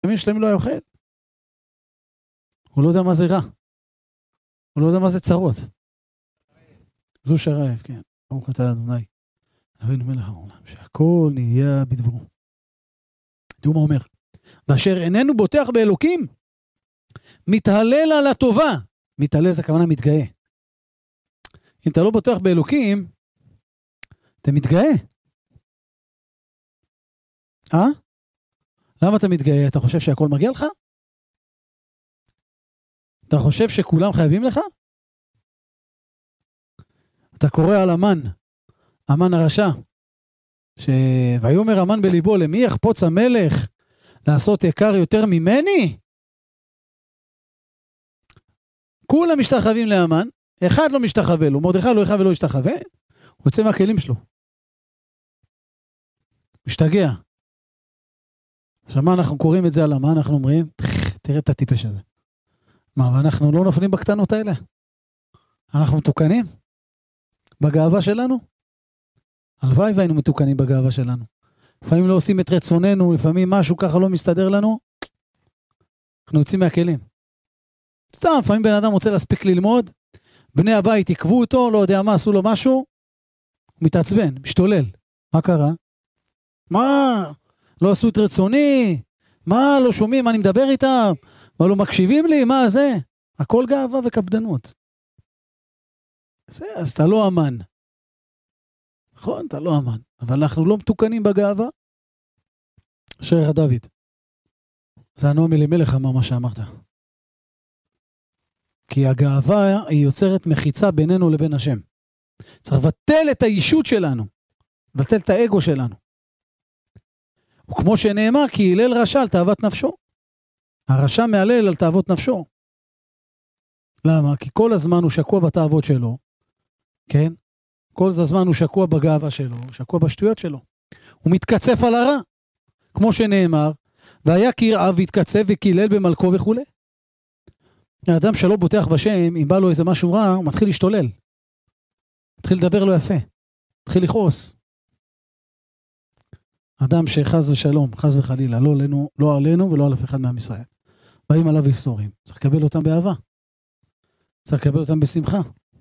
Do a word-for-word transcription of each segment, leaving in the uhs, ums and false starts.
ימים שלמים לא היה אוכל. הוא לא יודע מה זה רע. הוא לא יודע מה זה צרות. זו שרעב, כן. ברוך אתה אדוני. אבינו מלך העולם, שהכל נהיה בדברו. תראו מה אומר. ואשר איננו בוטח באלוקים, מתהלל על הטובה. מתהלל זה כוונה מתגאה. אם אתה לא בוטח באלוקים, אתה מתגאה. אה? למה אתה מתגאה? אתה חושב שהכל מגיע לך? אתה חושב שכולם חייבים לך? אתה קורא על המן, המן הרשע, ש... ויאמר המן בליבו, למי יחפוץ המלך לעשות יקר יותר ממני? כולם משתחווים להמן, אחד לא משתחווה לו, מרדכי לא יחווה ולא ישתחווה, הוא יוצא מהכלים שלו. משתגע. עכשיו מה אנחנו קוראים את זה על המן, אנחנו אומרים, תראה את הטיפש הזה. מה, ואנחנו לא נופלים בקטנות האלה? אנחנו מתוקנים? בגאווה שלנו? הלוואי והיינו מתוקנים בגאווה שלנו. לפעמים לא עושים את רצוננו, לפעמים משהו ככה לא מסתדר לנו, אנחנו יוצאים מהכלים. סתם, לפעמים בן אדם רוצה להספיק ללמוד, בני הבית יקבו אותו, לא יודע מה, עשו לו משהו, הוא מתעצבן, משתולל. מה קרה? מה? לא עשו את רצוני? מה? לא שומעים? מה אני מדבר איתם? מה לא מקשיבים לי? מה זה? הכל גאווה וקפדנות. זה, אז אתה לא אמן. נכון, אתה לא אמן. אבל אנחנו לא מתוקנים בגאווה. שייך דוד. זה הנועם אלימלך אמר מה שאמרת. כי הגאווה היא יוצרת מחיצה בינינו לבין השם. צריך לבטל את האישות שלנו. לבטל את האגו שלנו. וכמו שנאמר, כי הלל רשע על תאוות נפשו. הרשע מעלל על תאוות נפשו. למה? כי כל הזמן הוא שקוע בתאוות שלו. כן? כל הזמן הוא שקוע בגאווה שלו, שקוע בשטויות שלו. הוא מתקצף על הרע. כמו שנאמר, והיה כרעב והתקצף וקילל במלכו וכו'. האדם שלא בוטח בשם, אם בא לו איזה משהו רע, הוא מתחיל להשתולל. מתחיל לדבר לו יפה. מתחיל לכעוס. אדם שחז ושלום, חז וחלילה, לא עלינו, לא עלינו ולא על אף אחד מעם ישראל. באים עליו יפסורים. צריך לקבל אותם באהבה. צריך לקבל אותם בשמחה.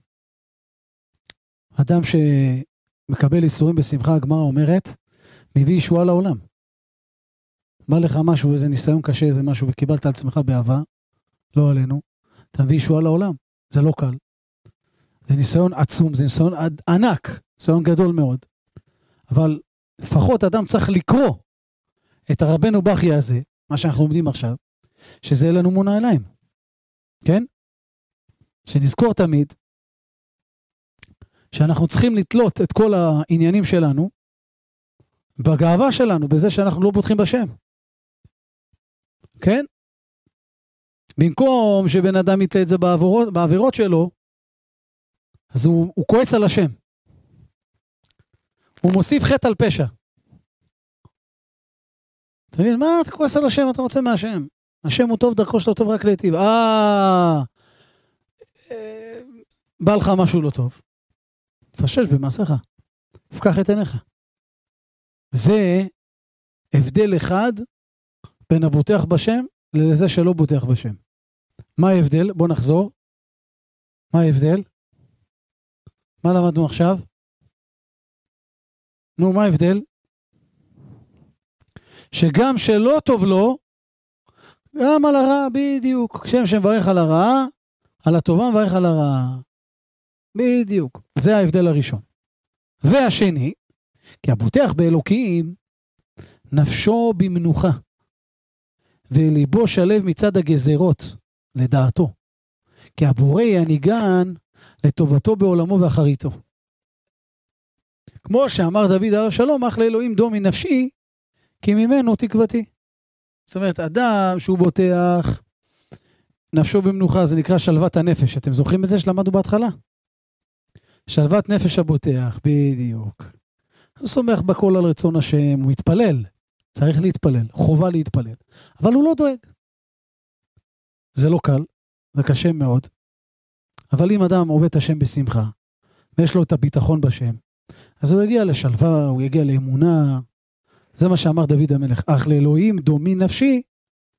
אדם שמקבל איסורים בשמחה, הגמרא אומרת, מביא ישועה לעולם. בא לך משהו, איזה ניסיון קשה, איזה משהו, וקיבלת על עצמך באהבה, לא עלינו, אתה מביא ישועה לעולם. זה לא קל. זה ניסיון עצום, זה ניסיון ענק, ניסיון גדול מאוד. אבל לפחות אדם צריך לקרוא את הרבנו בכי הזה, מה שאנחנו לומדים עכשיו, שזה לנו מון העיניים. כן? שנזכור תמיד, שאנחנו צריכים לתלות את כל העניינים שלנו, בגאווה שלנו, בזה שאנחנו לא בוטחים בשם. כן? במקום שבן אדם יתלה את זה בעבירות, בעבירות שלו, אז הוא, הוא כועס על השם. הוא מוסיף חטא על פשע. אתה מבין, מה אתה כועס על השם, אתה רוצה מהשם? השם הוא טוב, דרכו שלו טוב רק להיטיב. אה, בא לך משהו לא טוב. תפשש במעשיך. תפקח את עיניך. זה הבדל אחד בין הבוטח בשם לזה שלא בוטח בשם. מה ההבדל? בוא נחזור. מה ההבדל? מה למדנו עכשיו? נו, מה ההבדל? שגם שלא טוב לו, גם על הרע, בדיוק. כשם שמברך על הרע, על הטובה מברך על הרע. בדיוק. זה ההבדל הראשון. והשני, כי הבוטח באלוקים, נפשו במנוחה, וליבו שלב מצד הגזרות, לדעתו. כי הבורא יניגן לטובתו בעולמו ואחריתו. כמו שאמר דוד עליו שלום, אך לאלוהים דומי נפשי, כי ממנו תקוותי. זאת אומרת, אדם שהוא בוטח, נפשו במנוחה, זה נקרא שלוות הנפש. אתם זוכרים את זה שלמדנו בהתחלה? שלוות נפש הבוטח, בדיוק. הוא סומך בכל על רצון השם, הוא מתפלל. צריך להתפלל, חובה להתפלל. אבל הוא לא דואג. זה לא קל, זה קשה מאוד. אבל אם אדם עובד את השם בשמחה, ויש לו את הביטחון בשם, אז הוא יגיע לשלווה, הוא יגיע לאמונה. זה מה שאמר דוד המלך. אך לאלוהים דומי נפשי,